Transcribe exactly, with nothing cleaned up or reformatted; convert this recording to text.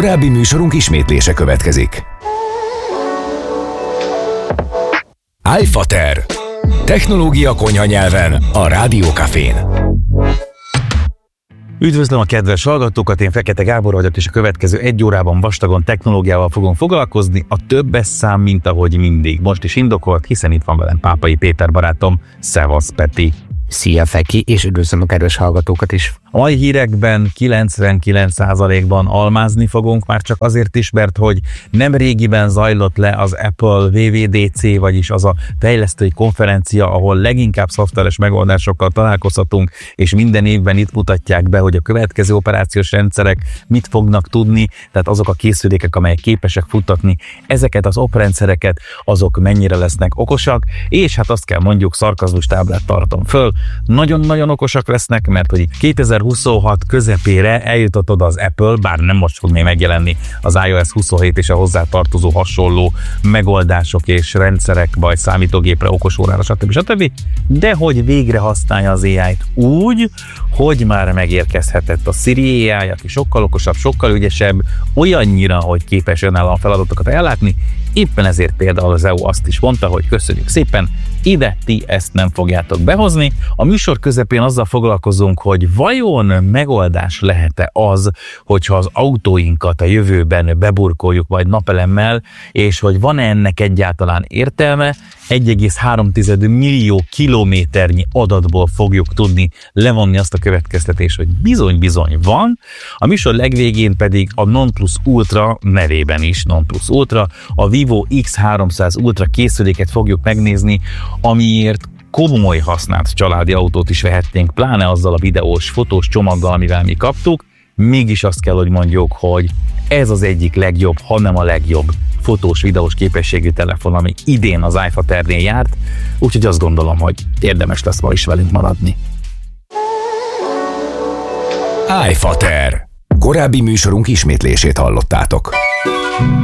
Korábbi műsorunk ismétlése következik. iFater. Technológia konyha nyelven a Rádiókafén. Üdvözlöm a kedves hallgatókat, én Fekete Gábor vagyok, és a következő egy órában vastagon technológiával fogunk foglalkozni, a többes szám, mint ahogy mindig. Most is indokolt, hiszen itt van velem Pápai Péter barátom. Szevasz, Peti! Szia, Feki, és üdvözlöm a kedves hallgatókat is. A mai hírekben kilencvenkilenc százalékban almázni fogunk, már csak azért is, mert hogy nem régiben zajlott le az Apple dupla vé dé cé, vagyis az a fejlesztői konferencia, ahol leginkább szoftveres megoldásokkal találkozhatunk, és minden évben itt mutatják be, hogy a következő operációs rendszerek mit fognak tudni, tehát azok a készülékek, amelyek képesek futtatni ezeket az oprendszereket, azok mennyire lesznek okosak, és hát azt kell mondjuk, szarkazmus táblát tartom föl, nagyon-nagyon okosak lesznek, mert hogy kétezer-huszonhat közepére eljutott oda az Apple, bár nem most fog még megjelenni az iOS huszonhét és a hozzá tartozó hasonló megoldások és rendszerek, vagy számítógépre, okosórára, stb. stb. De hogy végre használja az á í-t úgy, hogy már megérkezhetett a Siri á í, aki sokkal okosabb, sokkal ügyesebb, olyannyira, hogy képes önállóan feladatokat ellátni. Éppen ezért például az é u azt is mondta, hogy köszönjük szépen, ide ti ezt nem fogjátok behozni. A műsor közepén azzal foglalkozunk, hogy vajon megoldás lehet-e az, hogyha az autóinkat a jövőben beburkoljuk majd napelemmel, és hogy van-e ennek egyáltalán értelme. egy egész három millió kilométernyi adatból fogjuk tudni levonni azt a következtetést, hogy bizony-bizony van. A műsor legvégén pedig a OnePlus Ultra nevében is, OnePlus Ultra, a Vivo iksz háromszáz Ultra készüléket fogjuk megnézni, amiért komoly használt családi autót is vehetnénk, pláne azzal a videós, fotós csomaggal, amivel mi kaptuk. Mégis azt kell, hogy mondjuk, hogy ez az egyik legjobb, ha nem a legjobb fotós, videós képességű telefon, ami idén az iFaternél járt, úgyhogy azt gondolom, hogy érdemes lesz ma is velünk maradni. iFater. Korábbi műsorunk ismétlését hallottátok.